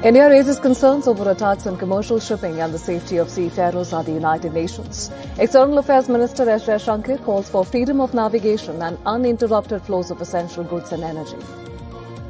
India raises concerns over attacks on commercial shipping and the safety of seafarers at the United Nations. External Affairs Minister S. Jaishankar calls for freedom of navigation and uninterrupted flows of essential goods and energy.